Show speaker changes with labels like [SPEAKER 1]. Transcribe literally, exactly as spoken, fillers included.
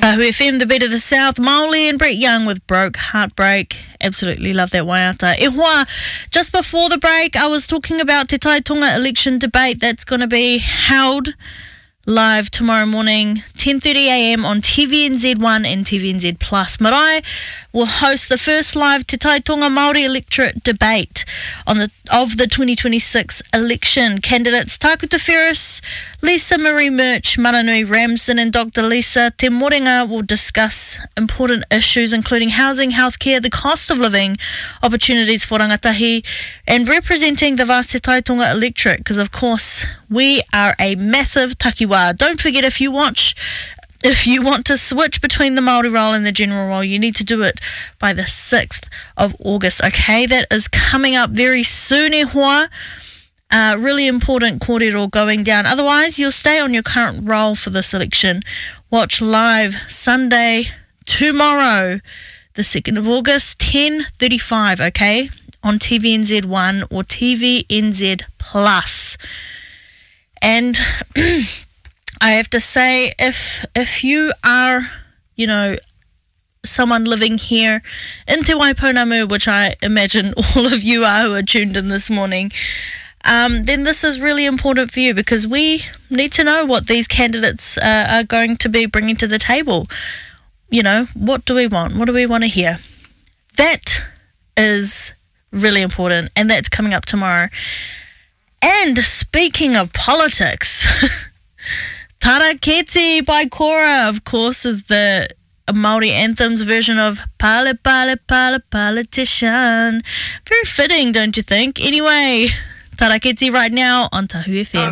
[SPEAKER 1] Tahu F M, the beat of the South, Maoli and Brett Young with Broke Heartbreak. Absolutely love that waiata. E hoa, just before the break, I was talking about Te Tai Tonga election debate that's going to be held live tomorrow morning, ten thirty a m on T V N Z one and T V N Z Plus. Marae will host the first live Te Tai Tonga Māori electorate debate on the of the twenty twenty-six election. Candidates Takuta Ferris, Lisa Marie Murch, Maranui Ramsden and Doctor Lisa Te Morenga will discuss important issues including housing, healthcare, the cost of living, opportunities for rangatahi, and representing the vast Te Tai Tonga electorate, because of course we are a massive takiwā. Don't forget, if you watch If you want to switch between the Māori role and the general role, you need to do it by the sixth of August, okay? That is coming up very soon, e hoa. Uh, really important kōrero going down. Otherwise, you'll stay on your current role for this election. Watch live Sunday, tomorrow, the second of August, ten thirty-five, okay? On T V N Z one or T V N Z Plus. And I have to say, if if you are, you know, someone living here in Te Waipounamu, which I imagine all of you are who are tuned in this morning, um, then this is really important for you, because we need to know what these candidates uh, are going to be bringing to the table. You know, what do we want? What do we want to hear? That is really important, and that's coming up tomorrow. And speaking of politics... Taraketi by Cora, of course, is the Māori anthems version of Pale Pale Pale Politician. Very fitting, don't you think? Anyway, Taraketi right now on Tahu F M.